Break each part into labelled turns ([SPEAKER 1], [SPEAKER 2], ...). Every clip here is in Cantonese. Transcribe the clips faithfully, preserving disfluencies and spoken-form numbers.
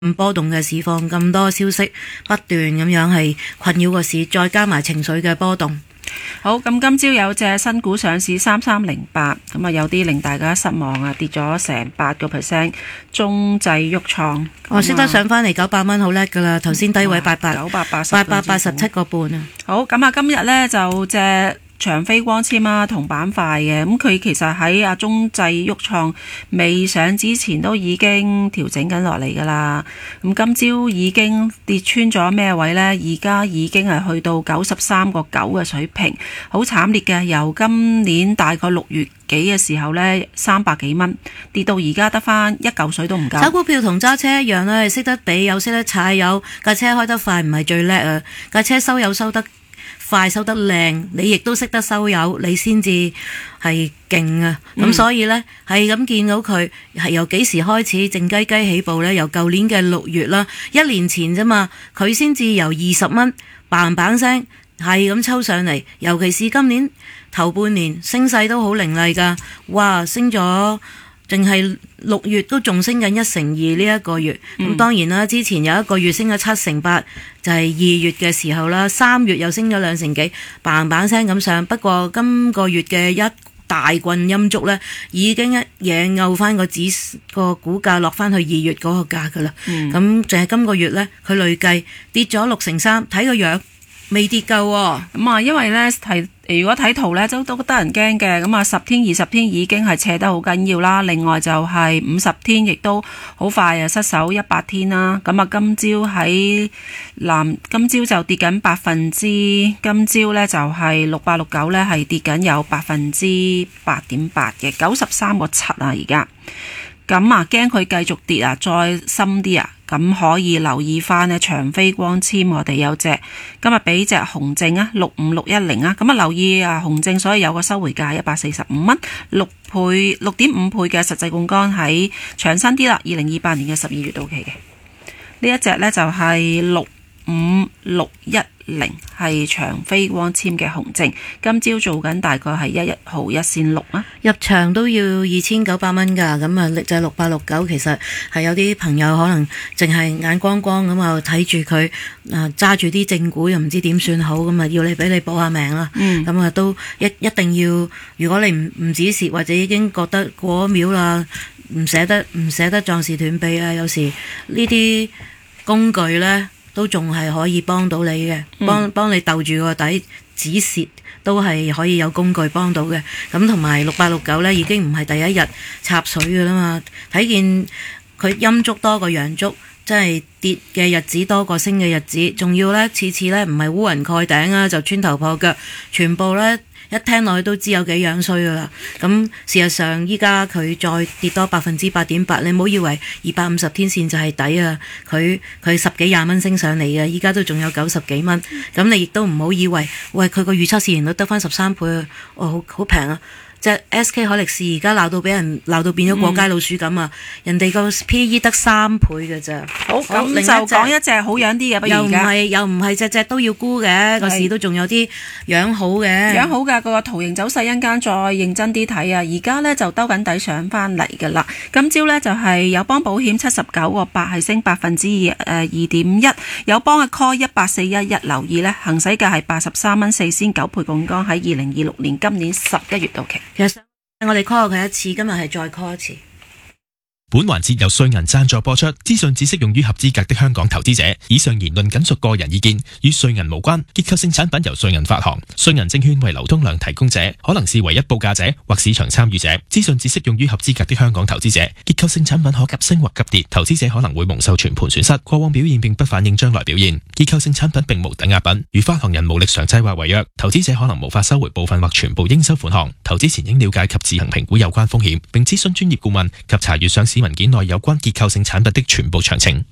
[SPEAKER 1] 咁波動嘅市況，咁多消息不斷咁樣係困擾個市，再加埋情緒嘅波動。
[SPEAKER 2] 好，咁今朝有隻新股上市三三零八，咁啊有啲令大家失望啊，跌咗成八個 percent。中製旭創，
[SPEAKER 1] 我識得上翻嚟九百蚊，好叻噶啦。頭先低位八百
[SPEAKER 2] 九百八十
[SPEAKER 1] 八百八十七個半啊。
[SPEAKER 2] 好，咁啊今日呢，就隻長飛光纖啊同板塊嘅，咁佢其實喺啊中製旭創未上之前都已經調整緊落嚟噶啦。咁今朝已經跌穿咗咩位呢？而家已經係去到九十三個九嘅水平，好慘烈嘅。由今年大概六月幾嘅時候呢，三百幾蚊跌到而家得翻一嚿水都唔夠。
[SPEAKER 1] 炒股票同揸車一樣啦，識得比有識得踩油，架車開得快唔係最叻啊，架車收油收得快收得靚，你亦都識得收油，你先至係勁啊！咁、嗯、所以呢，係咁見到佢係由幾時開始靜雞雞起步呢？由舊年嘅六月啦，一年前啫嘛，佢先至由二十蚊嘭嘭聲係咁抽上嚟，尤其是今年頭半年升勢都好凌厲噶，哇！升咗。淨係六月都仲升緊一成二呢一個月，咁、嗯、當然啦，之前有一個月升咗七成八，就係、是、二月嘅時候啦，三月又升咗兩成幾，嘭嘭聲咁上。不過今個月嘅一大棍陰燭呢，已經一嘢拗翻個指個股價落翻去二月嗰個價噶啦。咁淨係今個月呢，佢累計跌咗六成三，睇個樣未跌夠喎。
[SPEAKER 2] 咁啊，因為呢係。如果睇圖呢，都都得人驚嘅。咁啊，十天、二十天已經係斜得好緊要啦。另外就係五十天，亦都好快啊失守一百天啦。咁啊，今朝喺南，今朝就跌緊百分之，今朝呢就係六百六九呢係跌緊有百分之八點八嘅，九十三個七啊而家。咁啊，驚佢繼續跌啊，再深啲啊。咁可以留意翻呢長飛光纖，我哋有隻今日俾隻紅證啊，六五六一零啊，咁啊留意啊紅證，所以有個收回價一百四十五蚊，六倍六點五倍嘅實際槓桿喺長身啲啦，二零二八年嘅十二月到期嘅。呢一隻呢就係六五六一零，係長飛光纖嘅紅證，今朝做緊大概係一一毫一線六啊，
[SPEAKER 1] 入場都要二千九百蚊㗎，咁啊力就係六百六九，其實係有啲朋友可能淨係眼光光咁啊睇住佢啊揸住啲正股又唔知點算好，咁啊要你俾你保下命啦，咁啊、嗯、都一一定要，如果你唔唔止蝕或者已經覺得過咗秒啦，唔捨得唔捨得壯士斷臂啊，有時呢啲工具呢。都仲係可以幫到你嘅，幫幫你鬥住個底止蝕，都係可以有工具幫到嘅。咁同埋六八六九呢已經唔係第一日插水㗎啦嘛，睇見佢陰燭多過陽燭，真係跌嘅日子多過升嘅日子，仲要呢次次呢唔係烏雲蓋頂啊，就穿頭破腳，全部呢。一聽落去都知有幾樣衰噶啦，咁事實上依家佢再跌多百分之八點八，你唔好以為二百五十天線就係底啊，佢佢十幾廿蚊升上嚟嘅，依家都仲有九十幾蚊，咁你亦都唔好以為，喂佢個預測市盈率得翻十三倍啊，哦好好平啊！即係 S K 海力士而家鬧到俾人鬧到變咗過街老鼠咁啊！嗯、人哋個 P E 得三倍嘅咋。
[SPEAKER 2] 好，咁就講一隻好樣啲嘅，不如而家又唔係又唔係隻隻都要沽嘅，個市都仲有啲樣好嘅。樣好㗎，個圖形走勢一陣間再認真啲睇啊！而家呢就兜緊底上翻嚟㗎啦。今朝呢就係友邦保險七十九個八係升百分之二誒二點一，友邦嘅 call 一八四一一，留意呢行使價係八十三蚊四仙九倍槓桿，喺二零二六年今年十一月到期。
[SPEAKER 1] 其實我哋 call 佢一次，今日係再 call 一次。
[SPEAKER 3] 本環節由瑞銀贊助播出，資訊只適用於合資格的香港投資者。以上言論僅屬個人意見，與瑞銀無關。結構性產品由瑞銀發行，瑞銀證券為流通量提供者，可能是唯一報價者或市場參與者。資訊只適用於合資格的香港投資者。結構性產品可急升或急跌，投資者可能會蒙受全盤損失。過往表現並不反映將來表現。結構性產品並無抵押品，如發行人無力償債或違約，投資者可能無法收回部分或全部應收款項。投資前應了解及自行評估有關風險，並諮詢專業顧問及查閱上市文件內有關結構性產品的全部詳情。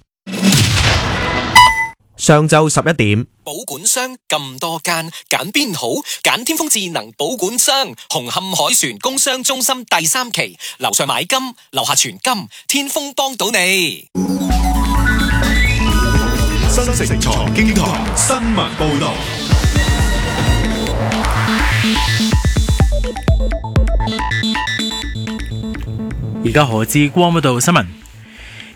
[SPEAKER 4] 上晝十一點，
[SPEAKER 5] 保管商咁多間，揀邊好？揀天風智能保管商，紅磡海船工商中心第三期，樓上買金，樓下存金，天風幫到你。
[SPEAKER 6] 新城財經台新聞報道。
[SPEAKER 7] 而家何志光報道新聞。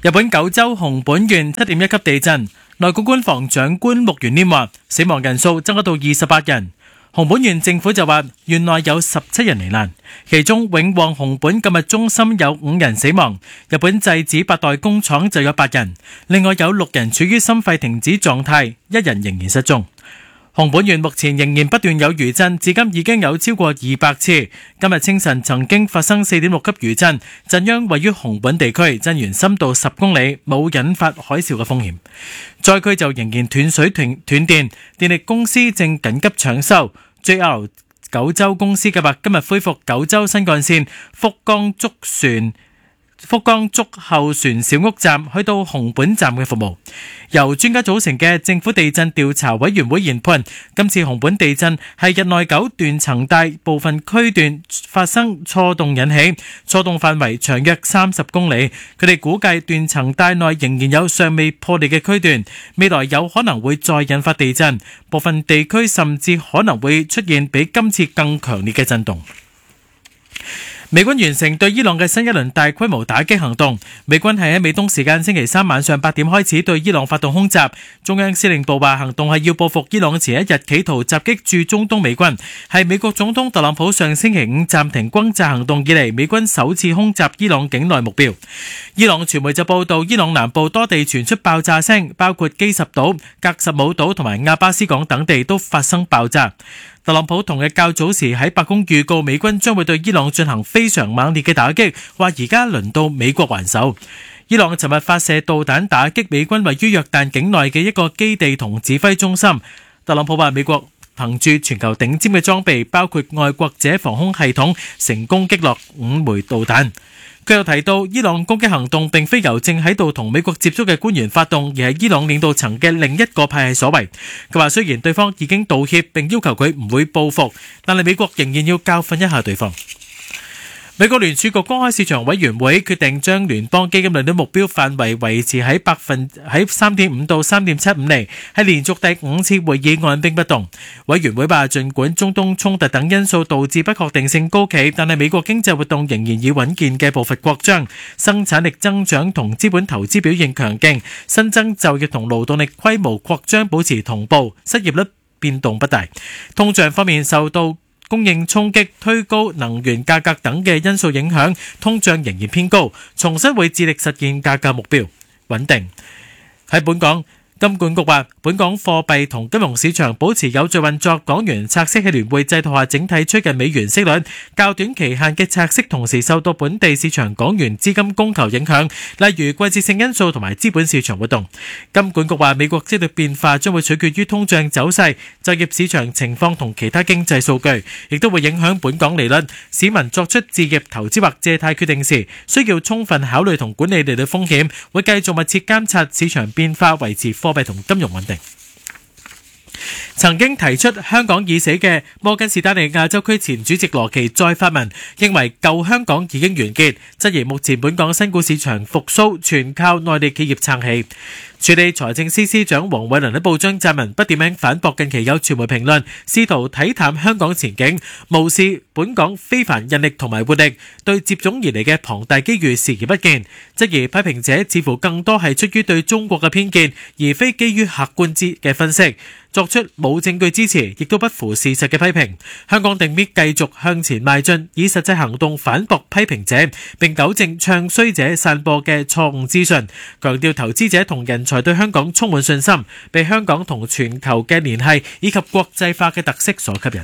[SPEAKER 4] 日本九州熊本縣七點一級地震，內閣官房長官木原稔話死亡人數增加到二十八人。熊本縣政府就話縣內有十七人罹難，其中永旺熊本購物中心有五人死亡，日本製紙八代工廠就有八人，另外有六人處於心肺停止狀態，一人仍然失蹤。熊本縣目前仍然不斷有餘震，至今已經有超過二百次。今日清晨曾經發生四點六級餘震，震央位於熊本地區，震源深度十公里，冇引發海嘯嘅風險。災區就仍然斷水斷斷電，電力公司正緊急搶修。J R 九州公司計劃今日恢復九州新幹線福岡竹船福岡竹後船小屋站去到熊本站嘅服務。由專家組成嘅政府地震調查委員會研判，今次熊本地震係日內九斷層帶部分區段發生錯動引起，錯動範圍長約三十公里。佢哋估計斷層帶內仍然有尚未破裂嘅區段，未來有可能會再引發地震，部分地區甚至可能會出現比今次更強烈嘅震動。美軍完成對伊朗嘅新一輪大規模打擊行動，美軍係喺美東時間星期三晚上八點開始對伊朗發動空襲。中央司令部話行動係要報復伊朗前一日企圖襲擊駐中東美軍，係美國總統特朗普上星期五暫停轟炸行動以嚟美軍首次空襲伊朗境內目標。伊朗傳媒就報道伊朗南部多地傳出爆炸聲，包括基什島、格什姆島同埋亞巴斯港等地都發生爆炸。特朗普同日較早時喺白宮預告美軍將會對伊朗進行非常猛烈嘅打擊，話而家輪到美國還手。伊朗尋日發射導彈打擊美軍位於約旦境內嘅一個基地同指揮中心。特朗普話美國憑住全球頂尖嘅裝備，包括愛國者防空系統，成功擊落五枚導彈。佢又提到，伊朗攻擊行動並非由正喺度同美國接觸嘅官員發動，而係伊朗領導層嘅另一個派系所為。佢話雖然對方已經道歉並要求佢唔會報復，但係美國仍然要教訓一下對方。美國聯儲局公開市場委員會決定將聯邦基金利率目標範圍維持喺百分喺三點五到三點七五厘，係連續第五次會議按兵不動。委員會話，儘管中東衝突等因素導致不確定性高企，但係美國經濟活動仍然以穩健嘅步伐擴張，生產力增長同資本投資表現強勁，新增就業同勞動力規模擴張保持同步，失業率變動不大。通脹方面受到供應衝擊、推高能源價格等嘅因素影響，通脹仍然偏高，重新會致力實現價格目標穩定。喺本港，金管局話，本港貨幣同金融市場保持有序運作，港元拆息喺聯匯制度下整體趨近美元息率，較短期限嘅拆息同時受到本地市場港元資金供求影響，例如季節性因素同埋資本市場活動。金管局話，美國息率變化將會取決於通脹走勢、就業市場情況同其他經濟數據，亦都會影響本港利率。市民作出置業、投資或借貸決定時，需要充分考慮同管理利率風險，會繼續密切監察市場變化，維持貨幣同金融穩定。曾經提出香港已死嘅摩根士丹利亞洲區前主席羅奇再發文，認為舊香港已經完結，質疑目前本港新股市場復甦全靠內地企業撐起。處理財政司司長黃偉綸喺報章撰文，不點名反駁近期有傳媒評論，試圖睇淡香港前景，無視本港非凡韌力同埋活力，對接踵而嚟嘅龐大機遇視而不見，質疑批評者似乎更多係出於對中國嘅偏見，而非基於客觀之嘅分析，作出冇證據支持亦都不符事實嘅批評。香港定必繼續向前邁進，以實際行動反駁批評者，並糾正唱衰者散播嘅錯誤資訊，強調投資者同人才對香港充滿信心，被香港同全球嘅聯繫以及國際化嘅特色所吸引。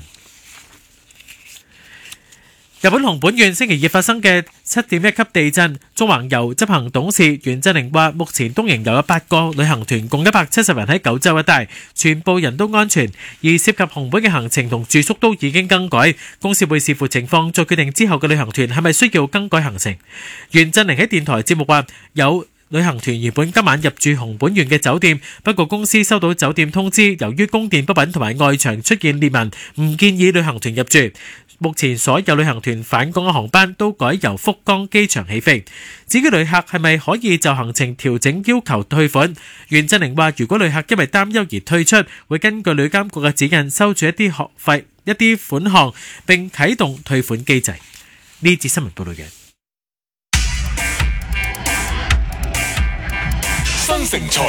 [SPEAKER 4] 日本熊本縣星期二發生嘅七點一級地震，縱橫遊執行董事袁振寧話，目前東瀛遊有八個旅行團，共一百七十人喺九州一帶，全部人都安全，而涉及熊本嘅行程同住宿都已經更改，公司會視乎情況再決定之後嘅旅行團係咪需要更改行程。袁振寧喺電台節目話，有旅行團原本今晚入住熊本縣嘅酒店，不過公司收到酒店通知，由於供電不穩同埋外牆出現裂紋，唔建議旅行團入住。目前所有旅行團返港嘅航班都改由福岡機場起飛。至於旅客係咪可以就行程調整要求退款，袁振寧話，如果旅客因為擔憂而退出，會根據旅監局嘅指引收取一啲學費、一啲款項，並啟動退款機制。呢節新聞報道嘅。
[SPEAKER 6] 新城財